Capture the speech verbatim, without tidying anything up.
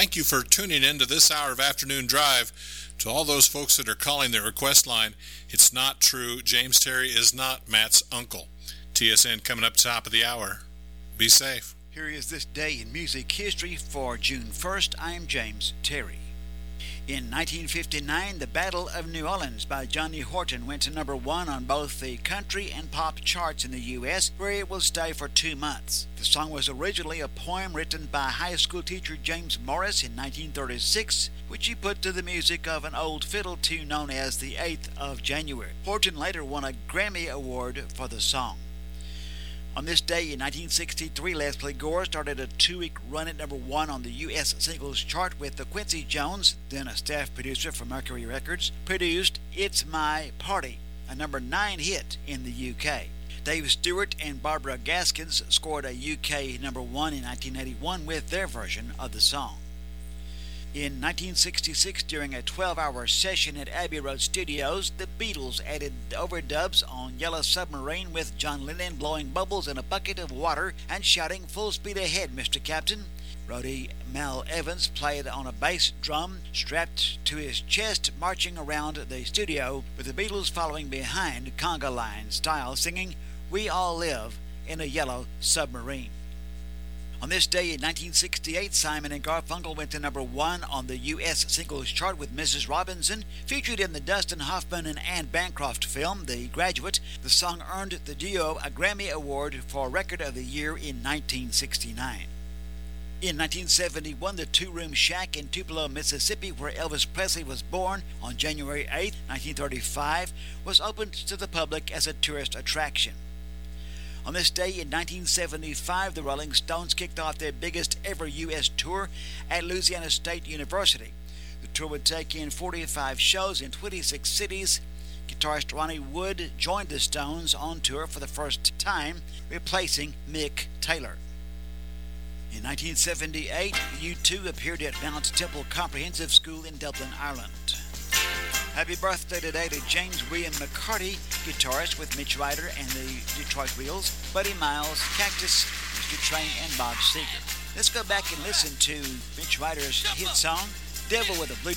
Thank you for tuning in to this hour of Afternoon Drive. To all those folks that are calling the request line, it's not true. James Terry is not Matt's uncle. T S N coming up top of the hour. Be safe. Here is this day in music history for June first. I'm James Terry. In nineteen fifty-nine, The Battle of New Orleans by Johnny Horton went to number one on both the country and pop charts in the U S, where it will stay for two months. The song was originally a poem written by high school teacher James Morris in nineteen thirty-six, which he put to the music of an old fiddle tune known as The eighth of January. Horton later won a Grammy Award for the song. On this day in nineteen sixty-three, Leslie Gore started a two-week run at number one on the U S singles chart with the Quincy Jones, then a staff producer for Mercury Records, produced It's My Party, a number nine hit in the U K. Dave Stewart and Barbara Gaskins scored a U K number one in nineteen eighty-one with their version of the song. In nineteen sixty-six, during a twelve-hour session at Abbey Road Studios, the Beatles added overdubs on Yellow Submarine with John Lennon blowing bubbles in a bucket of water and shouting, "Full speed ahead, Mister Captain." Roadie Mal Evans played on a bass drum strapped to his chest, marching around the studio with the Beatles following behind, conga line style, singing, "We All Live in a Yellow Submarine." On this day in nineteen sixty-eight, Simon and Garfunkel went to number one on the U S singles chart with Missus Robinson. Featured in the Dustin Hoffman and Anne Bancroft film, The Graduate, the song earned the duo a Grammy Award for Record of the Year in nineteen sixty-nine. In nineteen seventy-one, the two-room shack in Tupelo, Mississippi, where Elvis Presley was born on January eighth, nineteen thirty-five, was opened to the public as a tourist attraction. On this day in nineteen seventy-five, the Rolling Stones kicked off their biggest ever U S tour at Louisiana State University. The tour would take in forty-five shows in twenty-six cities. Guitarist Ronnie Wood joined the Stones on tour for the first time, replacing Mick Taylor. In nineteen seventy-eight, U two appeared at Mount Temple Comprehensive School in Dublin, Ireland. Happy birthday today to James William McCarty, guitarist with Mitch Ryder and the Detroit Wheels, Buddy Miles, Cactus, Mister Train, and Bob Seger. Let's go back and listen to Mitch Ryder's hit song, Devil with a Blue